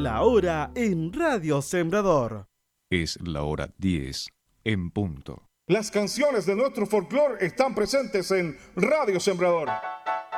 La hora en Radio Sembrador. Es la hora 10 en punto. Las canciones de nuestro folclore están presentes en Radio Sembrador.